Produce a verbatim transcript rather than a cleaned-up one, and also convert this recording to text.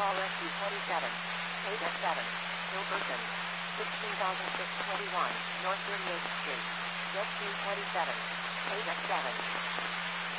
call S U twenty-seven. eight F seven. Hilberton. sixteen thousand six hundred twenty-one, North thirty-eighth Street. Z Q twenty-seven. eight F seven.